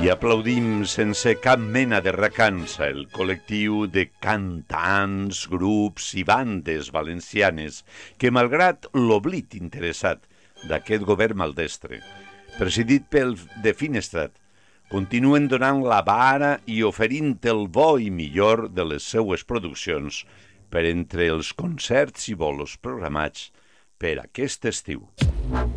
I aplaudim sense cap mena de recança el col·lectiu de cantants, grups i bandes valencianes que, malgrat l'oblit interessat d'aquest govern maldestre, presidit pel de Finestrat, continuen donant la vara i oferint el bo i millor de les seues produccions per entre els concerts i bolos programats per aquest estiu.